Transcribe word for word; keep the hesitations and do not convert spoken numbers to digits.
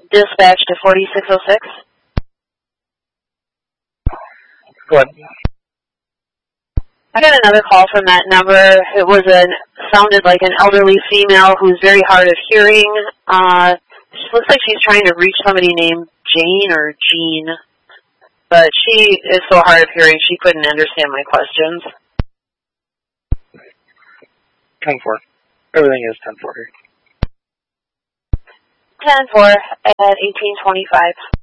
Dispatch to forty-six oh six. Go ahead. I got another call from that number. It was an sounded like an elderly female who's very hard of hearing. Uh, she looks like she's trying to reach somebody named Jane or Jean, but she is so hard of hearing she couldn't understand my questions. ten four. Everything is ten four here. ten four at eighteen twenty-five.